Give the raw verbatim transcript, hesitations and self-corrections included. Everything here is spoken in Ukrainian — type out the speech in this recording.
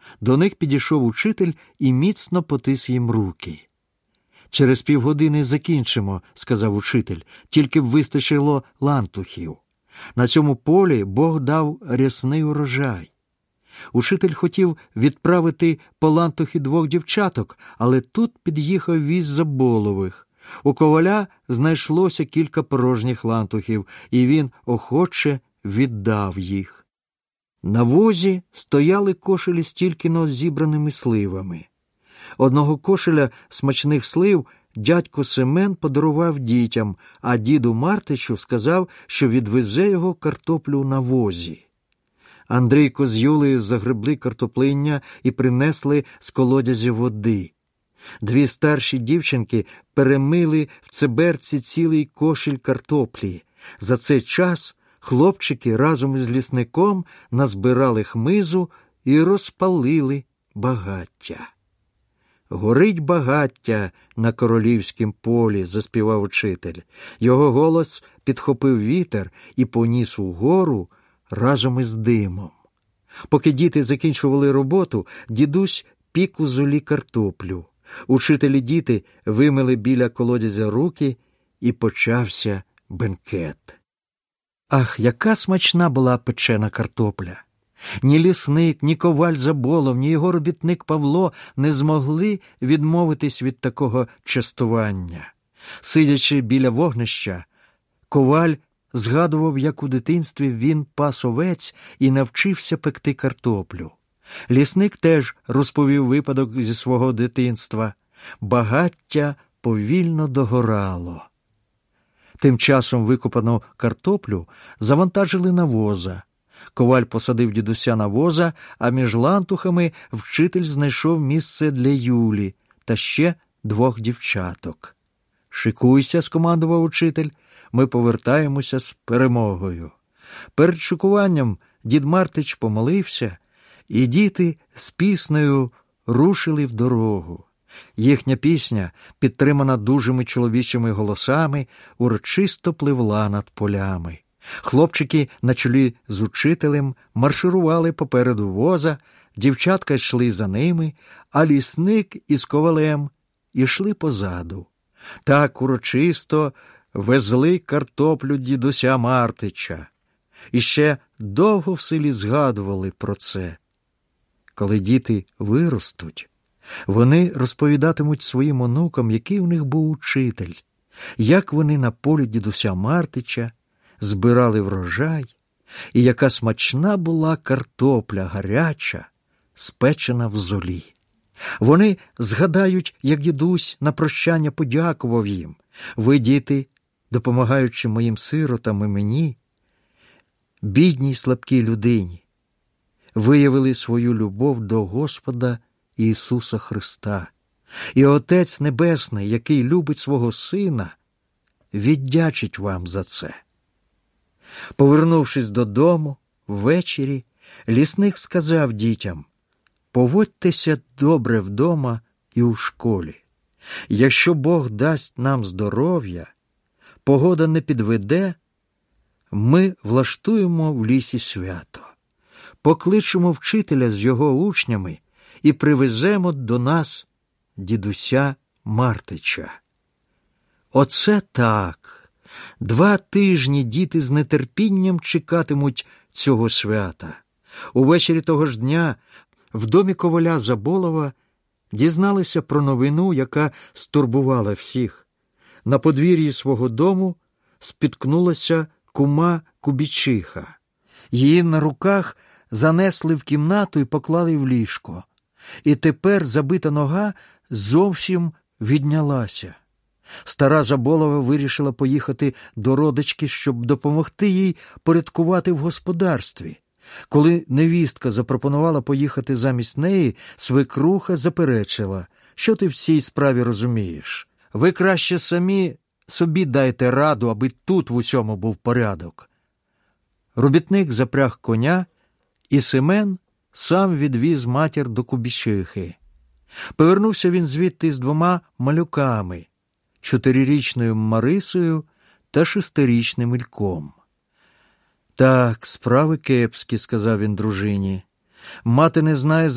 До них підійшов учитель і міцно потис їм руки. «Через півгодини закінчимо», – сказав учитель, – «тільки б вистачило лантухів. На цьому полі Бог дав рясний урожай». Учитель хотів відправити по лантухи двох дівчаток, але тут під'їхав віз Заболових. У коваля знайшлося кілька порожніх лантухів, і він охоче віддав їх. На возі стояли кошелі з тільки-но зібраними сливами. Одного кошеля смачних слив дядько Семен подарував дітям, а діду Мартичу сказав, що відвезе його картоплю на возі. Андрійко з Юлею загребли картоплиння і принесли з колодязі води. Дві старші дівчинки перемили в циберці цілий кошель картоплі. За цей час хлопчики разом із лісником назбирали хмизу і розпалили багаття. «Горить багаття на королівськім полі», – заспівав учитель. Його голос підхопив вітер і поніс угору разом із димом. Поки діти закінчували роботу, дідусь пік у золі картоплю. Учитель і діти вимили біля колодязя руки, і почався бенкет. Ах, яка смачна була печена картопля! Ні лісник, ні коваль Заболов, ні його робітник Павло не змогли відмовитись від такого частування. Сидячи біля вогнища, коваль згадував, як у дитинстві він пас овець і навчився пекти картоплю. Лісник теж розповів випадок зі свого дитинства. Багаття повільно догорало. Тим часом викопану картоплю завантажили на воза. Коваль посадив дідуся на воза, а між лантухами вчитель знайшов місце для Юлі та ще двох дівчаток. «Шикуйся», – скомандував учитель, – «ми повертаємося з перемогою». Перед шикуванням дід Мартич помолився, і діти з піснею рушили в дорогу. Їхня пісня, підтримана дужими чоловічими голосами, урочисто пливла над полями. Хлопчики на чолі з учителем марширували попереду воза, дівчатка йшли за ними, а лісник із ковалем ішли позаду. Так урочисто везли картоплю дідуся Мартича. І ще довго в селі згадували про це. Коли діти виростуть, вони розповідатимуть своїм онукам, який у них був учитель, як вони на полі дідуся Мартича збирали врожай, і яка смачна була картопля гаряча, спечена в золі. Вони згадають, як дідусь на прощання подякував їм: «Ви, діти, допомагаючи моїм сиротам і мені, бідній слабкій людині, виявили свою любов до Господа Ісуса Христа. І Отець Небесний, який любить свого Сина, віддячить вам за це». Повернувшись додому, ввечері, лісник сказав дітям: «Поводьтеся добре вдома і у школі. Якщо Бог дасть нам здоров'я, погода не підведе, ми влаштуємо в лісі свято. Покличемо вчителя з його учнями і привеземо до нас дідуся Мартича». Оце так! Два тижні діти з нетерпінням чекатимуть цього свята. Увечері того ж дня в домі коваля Заболова дізналися про новину, яка стурбувала всіх. На подвір'ї свого дому спіткнулася кума Кубічиха. Її на руках занесли в кімнату і поклали в ліжко. І тепер забита нога зовсім віднялася. Стара Заболова вирішила поїхати до родички, щоб допомогти їй порядкувати в господарстві. Коли невістка запропонувала поїхати замість неї, свекруха заперечила: «Що ти в цій справі розумієш? Ви краще самі собі дайте раду, аби тут в усьому був порядок». Робітник запряг коня, і Семен сам відвіз матір до Кубічихи. Повернувся він звідти з двома малюками – чотирирічною Марисою та шестирічним Ільком. «Так, справи кепські», – сказав він дружині. «Мати не знає,